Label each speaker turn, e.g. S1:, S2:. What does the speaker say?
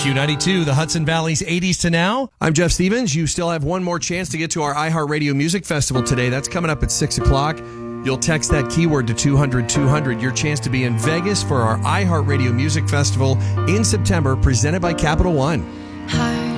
S1: Q92, the Hudson Valley's 80s to now. I'm Jeff Stevens. You still have one more chance to get to our iHeartRadio Music Festival today. That's coming up at 6 o'clock. You'll text that keyword to 200-200. Your chance to be in Vegas for our iHeartRadio Music Festival in September, presented by Capital One.
S2: Hi.